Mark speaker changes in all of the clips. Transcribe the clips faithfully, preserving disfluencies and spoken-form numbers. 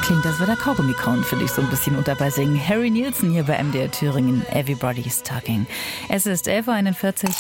Speaker 1: Klingt, als würde der Kaugummi kauen, finde ich so ein bisschen und dabei singen. Harry Nilsson hier bei M D R Thüringen. Everybody's Talking. Es ist elf Uhr einundvierzig.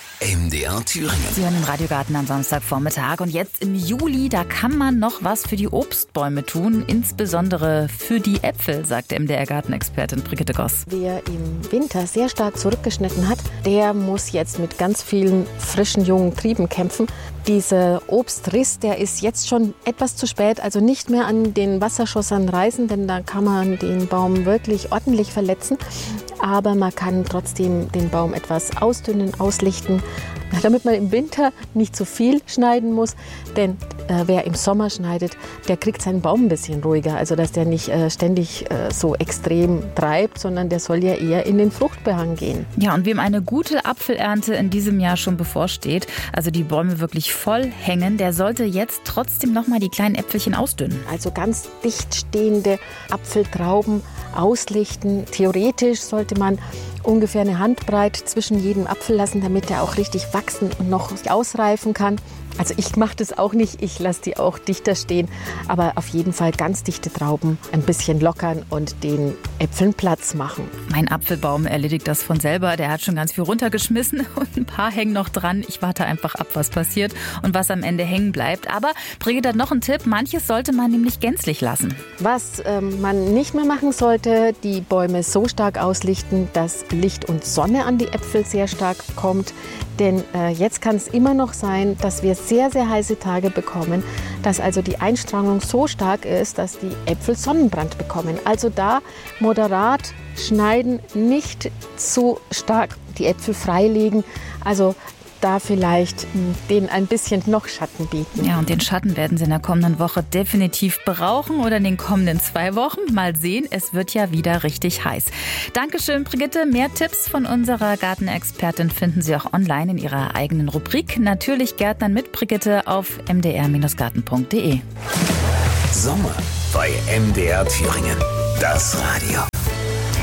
Speaker 2: M D R Thüringen.
Speaker 1: Sie hören den Radiogarten am Samstagvormittag. Und jetzt im Juli, da kann man noch was für die Obstbäume tun. Insbesondere für die Äpfel, sagt M D R-Gartenexpertin Brigitte Goss.
Speaker 3: Wer im Winter sehr stark zurückgeschnitten hat, der muss jetzt mit ganz vielen frischen, jungen Trieben kämpfen. Dieser Obstriss, der ist jetzt schon etwas zu spät, also nicht mehr an den Wasserschossern reißen, denn da kann man den Baum wirklich ordentlich verletzen. Aber man kann trotzdem den Baum etwas ausdünnen, auslichten, damit man im Winter nicht zu viel schneiden muss. Denn äh, wer im Sommer schneidet, der kriegt seinen Baum ein bisschen ruhiger. Also dass der nicht äh, ständig äh, so extrem treibt, sondern der soll ja eher in den Fruchtbehang gehen.
Speaker 1: Ja, und wem eine gute Apfelernte in diesem Jahr schon bevorsteht, also die Bäume wirklich voll hängen, der sollte jetzt trotzdem noch mal die kleinen Äpfelchen ausdünnen.
Speaker 3: Also ganz dicht stehende Apfeltrauben auslichten. Theoretisch sollte man ungefähr eine Handbreit zwischen jedem Apfel lassen, damit er auch richtig wachsen und noch ausreifen kann. Also ich mache das auch nicht, ich lasse die auch dichter stehen, aber auf jeden Fall ganz dichte Trauben ein bisschen lockern und den Äpfeln Platz machen.
Speaker 1: Mein Apfelbaum erledigt das von selber, der hat schon ganz viel runtergeschmissen und ein paar hängen noch dran. Ich warte einfach ab, was passiert und was am Ende hängen bleibt. Aber Brigitte hat noch einen Tipp, manches sollte man nämlich gänzlich lassen.
Speaker 3: Was ähm, man nicht mehr machen sollte, die Bäume so stark auslichten, dass Licht und Sonne an die Äpfel sehr stark kommt. Denn äh, jetzt kann es immer noch sein, dass wir sehr, sehr heiße Tage bekommen, dass also die Einstrahlung so stark ist, dass die Äpfel Sonnenbrand bekommen. Also da moderat schneiden, nicht zu stark die Äpfel freilegen. Also da vielleicht denen ein bisschen noch Schatten bieten.
Speaker 1: Ja, und den Schatten werden Sie in der kommenden Woche definitiv brauchen oder in den kommenden zwei Wochen. Mal sehen, es wird ja wieder richtig heiß. Dankeschön, Brigitte. Mehr Tipps von unserer Gartenexpertin finden Sie auch online in ihrer eigenen Rubrik. Natürlich Gärtnern mit Brigitte auf m d r Garten punkt d e.
Speaker 2: Sommer bei M D R Thüringen. Das Radio.